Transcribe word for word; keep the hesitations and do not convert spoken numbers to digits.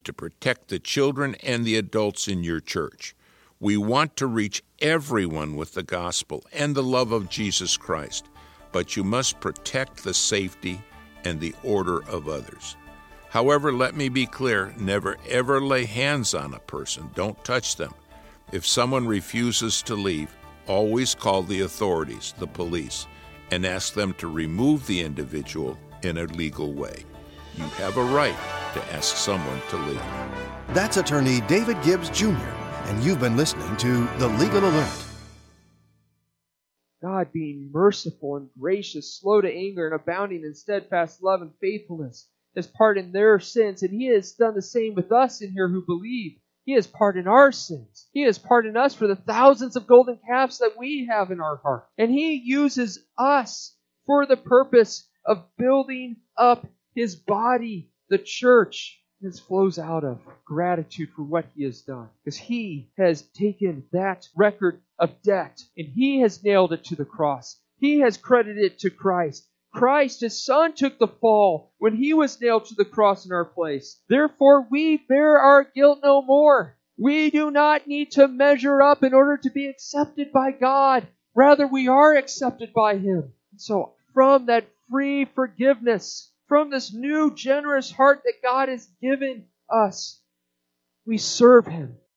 to protect the children and the adults in your church. We want to reach everyone with the gospel and the love of Jesus Christ, but you must protect the safety and the order of others. However, let me be clear, never ever lay hands on a person. Don't touch them. If someone refuses to leave, always call the authorities, the police, and ask them to remove the individual in a legal way. You have a right to ask someone to leave. That's attorney David Gibbs Junior, and you've been listening to The Legal Alert. God being merciful and gracious, slow to anger, and abounding in steadfast love and faithfulness, has pardoned their sins, and He has done the same with us in here who believe. He has pardoned our sins. He has pardoned us for the thousands of golden calves that we have in our heart. And He uses us for the purpose of building up His body, the church. This flows out of gratitude for what He has done. Because He has taken that record of debt and He has nailed it to the cross. He has credited it to Christ. Christ, His Son, took the fall when He was nailed to the cross in our place. Therefore, we bear our guilt no more. We do not need to measure up in order to be accepted by God. Rather, we are accepted by Him. So, from that free forgiveness, from this new generous heart that God has given us, we serve Him.